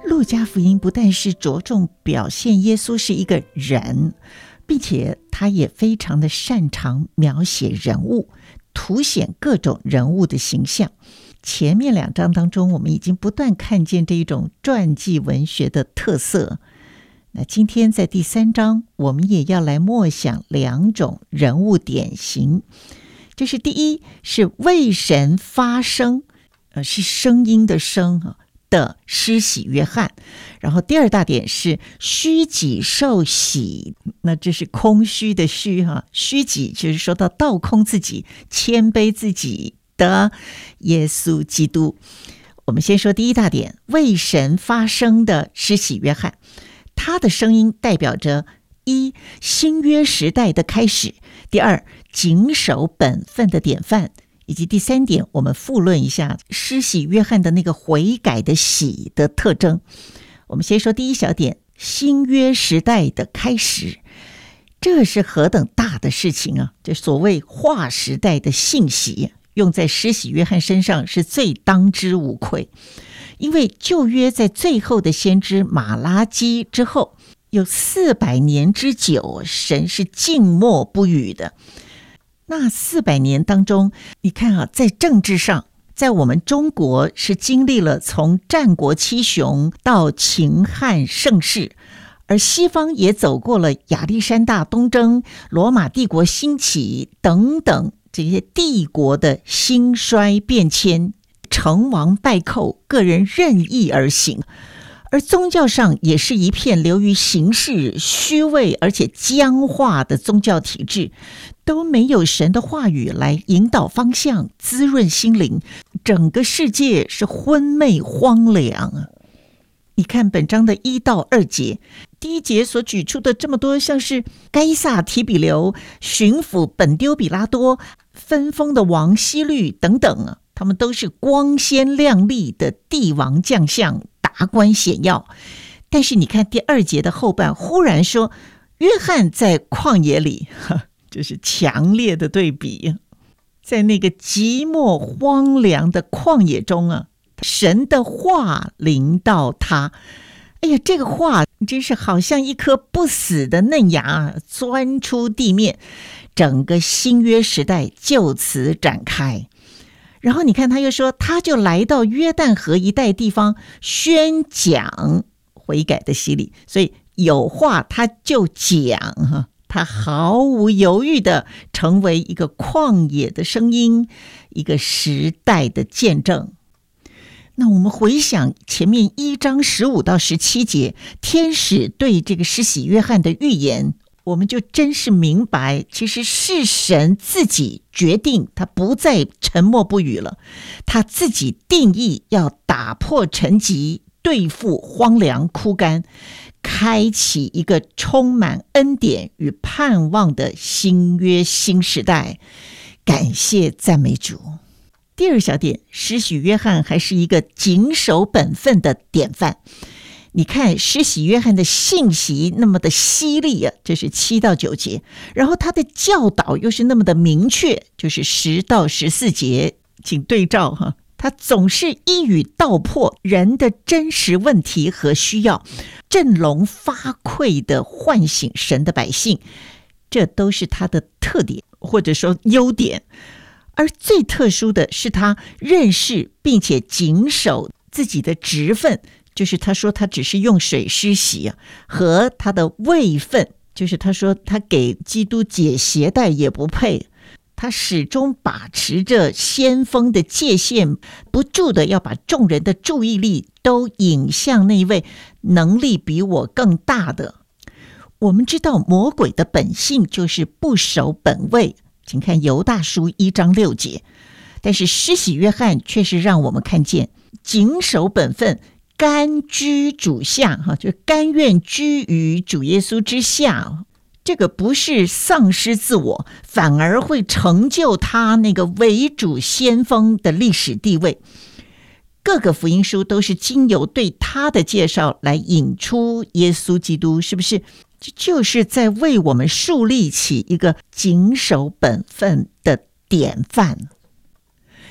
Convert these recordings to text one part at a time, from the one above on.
路加福音不但是着重表现耶稣是一个人，并且他也非常的擅长描写人物，凸显各种人物的形象。前面2章当中，我们已经不断看见这一种传记文学的特色。那今天在第3章，我们也要来默想2种人物典型。就是第一是为神发声，是声音的声的施洗约翰。然后第2大点是虚己受洗，那这是空虚的虚虚己就是说到倒空自己，谦卑自己的耶稣基督。我们先说第1大点，为神发声的施洗约翰，他的声音代表着1新约时代的开始，第2谨守本分的典范，以及第3点我们复论一下施洗约翰的那个悔改的喜的特征。我们先说第1小点，新约时代的开始，这是何等大的事情啊！这所谓划时代的信息用在施洗约翰身上是最当之无愧，因为旧约在最后的先知马拉基之后有400年之久，神是静默不语的。那400年当中，你看在政治上，在我们中国是经历了从战国七雄到秦汉盛世，而西方也走过了亚历山大东征、罗马帝国兴起等等这些帝国的兴衰变迁，成王败寇，个人任意而行。而宗教上也是一片流于形式、虚伪而且僵化的宗教体制，都没有神的话语来引导方向、滋润心灵，整个世界是昏昧荒凉啊！你看本章的1到2节，第1节所举出的这么多，像是该撒提比留、巡抚本丢比拉多、分封的王希律等等他们都是光鲜亮丽的帝王将相、达官显要。但是你看第2节的后半，忽然说约翰在旷野里，这是强烈的对比。在那个寂寞荒凉的旷野中神的话临到他，哎呀，这个话真是好像一颗不死的嫩芽钻出地面，整个新约时代就此展开。然后你看他又说，他就来到约旦河一带地方宣讲悔改的洗礼，所以有话他就讲，他毫无犹豫的成为一个旷野的声音，一个时代的见证。那我们回想前面1章15到17节，天使对这个施洗约翰的预言，我们就真是明白，其实是神自己决定他不再沉默不语了，他自己定义要打破沉寂，对付荒凉枯干，开启一个充满恩典与盼望的新约新时代。感谢赞美主。第2小点，施洗约翰还是一个谨守本分的典范。你看施洗约翰的信息那么的犀利这是7到9节，然后他的教导又是那么的明确，就是10到14节，请对照他总是一语道破人的真实问题和需要，振聋发聩的唤醒神的百姓，这都是他的特点或者说优点。而最特殊的是他认识并且谨守自己的职分，就是他说他只是用水施洗和他的位分，就是他说他给基督解鞋带也不配，他始终把持着先锋的界限，不住的要把众人的注意力都引向那一位能力比我更大的。我们知道魔鬼的本性就是不守本位，请看犹大书1章6节。但是施洗约翰却是让我们看见谨守本分，甘居主下，就甘愿居于主耶稣之下。这个不是丧失自我，反而会成就他那个为主先锋的历史地位。各个福音书都是经由对他的介绍来引出耶稣基督，是不是？这就是在为我们树立起一个谨守本分的典范。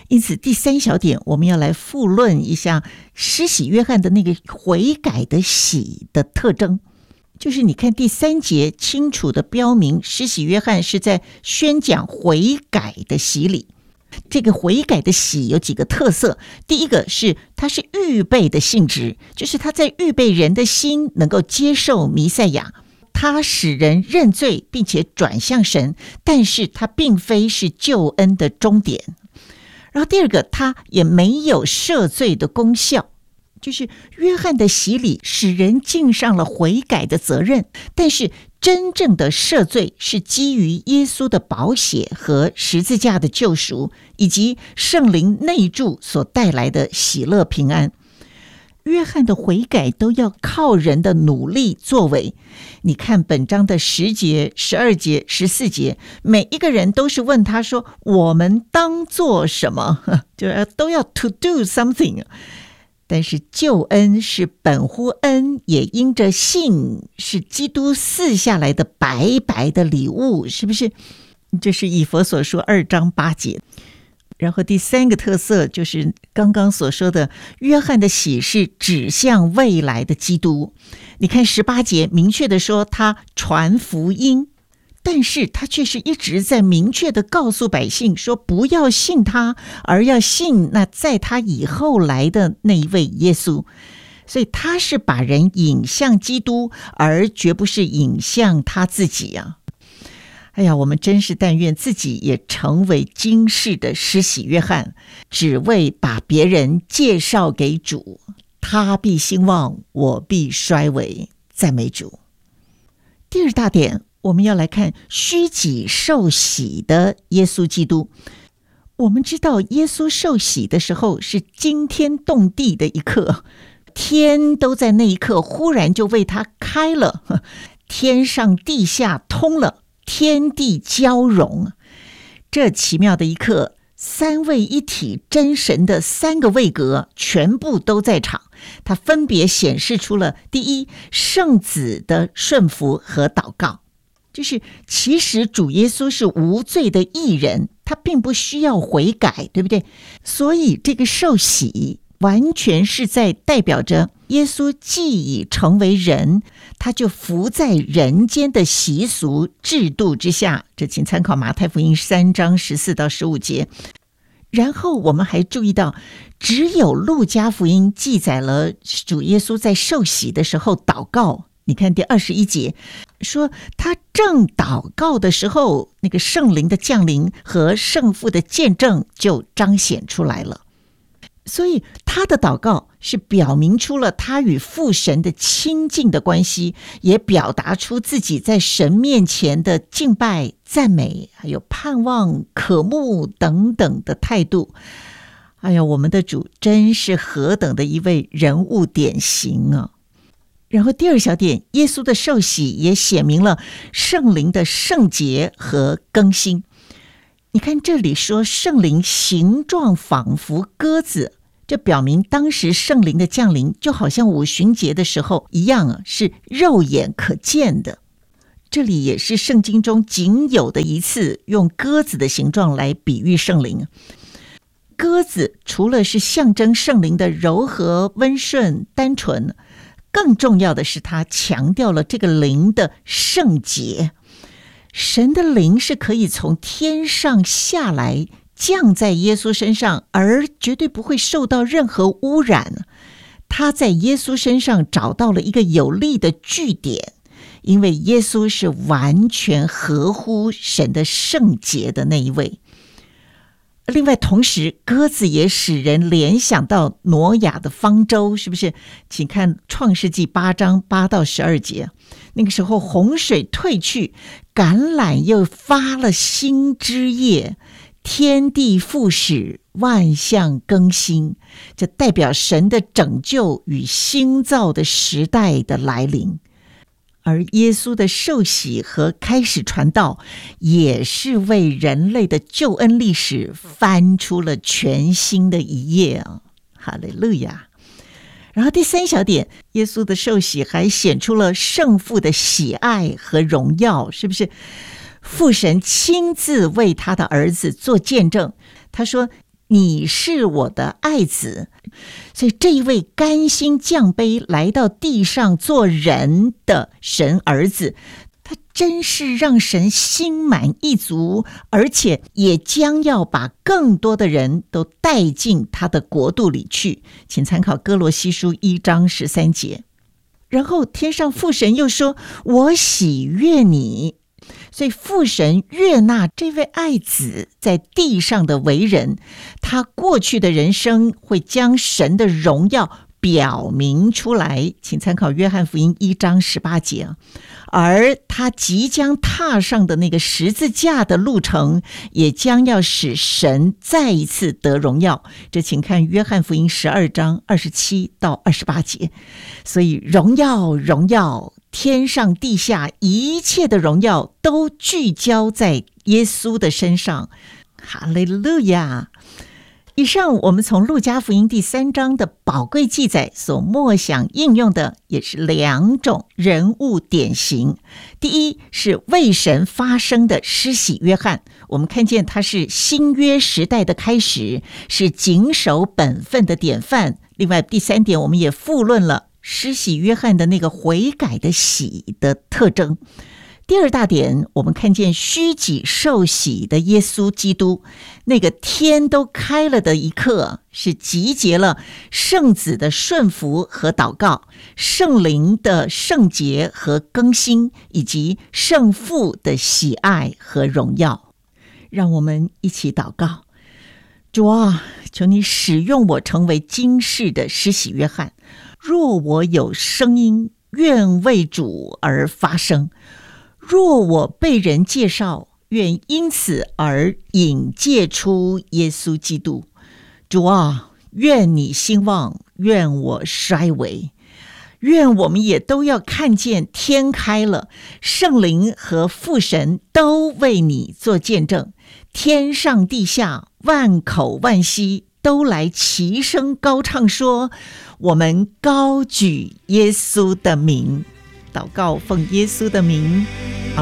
因此第三小点我们要来复论一下施洗约翰的那个悔改的洗的特征，就是你看第3节清楚的标明施洗约翰是在宣讲悔改的洗礼。这个悔改的洗有几个特色，第一个是它是预备的性质，就是它在预备人的心能够接受弥赛亚，它使人认罪并且转向神，但是它并非是救恩的终点。然后第二个，它也没有赦罪的功效，就是约翰的洗礼使人尽上了悔改的责任，但是真正的赦罪是基于耶稣的宝血和十字架的救赎，以及圣灵内住所带来的喜乐平安。约翰的悔改都要靠人的努力作为。你看本章的10节、12节、14节，每一个人都是问他说，我们当做什么？就都要 to do something。但是救恩是本乎恩，也因着信，是基督赐下来的白白的礼物，是不是？这是以弗所书2章8节。然后第3个特色就是刚刚所说的，约翰的洗是指向未来的基督。你看18节明确的说他传福音，但是他却是一直在明确的告诉百姓说，不要信他，而要信那在他以后来的那一位耶稣。所以他是把人引向基督，而绝不是引向他自己啊。哎呀，我们真是但愿自己也成为今世的施洗约翰，只为把别人介绍给主，他必兴旺，我必衰微，赞美主。第2大点，我们要来看虚己受洗的耶稣基督。我们知道耶稣受洗的时候是惊天动地的一刻，天都在那一刻忽然就为他开了，天上地下通了，天地交融。这奇妙的一刻，三位一体真神的3个位格全部都在场，它分别显示出了第一，圣子的顺服和祷告，就是其实主耶稣是无罪的义人，他并不需要悔改，对不对？所以这个受洗完全是在代表着耶稣既已成为人，他就服在人间的习俗制度之下。这请参考马太福音3章14到15节。然后我们还注意到，只有路加福音记载了主耶稣在受洗的时候祷告。你看第21节说，他正祷告的时候，那个圣灵的降临和圣父的见证就彰显出来了。所以他的祷告是表明出了他与父神的亲近的关系，也表达出自己在神面前的敬拜、赞美，还有盼望、渴慕等等的态度。哎呀，我们的主真是何等的一位人物典型啊！然后第2小点，耶稣的受洗也显明了圣灵的圣洁和更新。你看这里说圣灵形状仿佛鸽子，这表明当时圣灵的降临就好像五旬节的时候一样啊，是肉眼可见的。这里也是圣经中仅有的一次用鸽子的形状来比喻圣灵。鸽子除了是象征圣灵的柔和、温顺、单纯，更重要的是它强调了这个灵的圣洁。神的灵是可以从天上下来降在耶稣身上，而绝对不会受到任何污染。他在耶稣身上找到了一个有力的据点，因为耶稣是完全合乎神的圣洁的那一位。另外同时，鸽子也使人联想到挪亚的方舟，是不是？请看创世纪8章8到12节，那个时候洪水退去，橄榄又发了新枝叶，天地复始，万象更新。这代表神的拯救与新造的时代的来临。而耶稣的受洗和开始传道，也是为人类的救恩历史翻出了全新的一页啊！哈利路亚。然后第3小点，耶稣的受洗还显出了圣父的喜爱和荣耀，是不是？父神亲自为他的儿子做见证，他说， 你是我的爱子。所以这一位甘心降卑来到地上做人的神儿子，他真是让神心满意足，而且也将要把更多的人都带进他的国度里去。请参考哥罗西书1章13节。然后天上父神又说，我喜悦你。所以父神悦纳这位爱子在地上的为人，他过去的人生会将神的荣耀表明出来，请参考约翰福音1章18节。而他即将踏上的那个十字架的路程，也将要使神再一次得荣耀，这请看约翰福音12章27到28节。所以荣耀荣耀，天上地下一切的荣耀都聚焦在耶稣的身上。哈利路亚！以上我们从路加福音第3章的宝贵记载所默想应用的，也是2种人物典型。第一是为神发声的施洗约翰，我们看见他是新约时代的开始，是谨守本分的典范。另外第3点，我们也复论了施洗约翰的那个悔改的洗的特征。第二大点，我们看见虚己受洗的耶稣基督，那个天都开了的一刻，是集结了圣子的顺服和祷告，圣灵的圣洁和更新，以及圣父的喜爱和荣耀。让我们一起祷告。主啊，求你使用我成为今世的施洗约翰，若我有声音，愿为主而发声。若我被人介绍，愿因此而引介出耶稣基督。主啊，愿你兴旺，愿我衰微。愿我们也都要看见天开了，圣灵和父神都为你做见证，天上地下万口万息都来齐声高唱说，我们高举耶稣的名。祷告奉耶稣的名。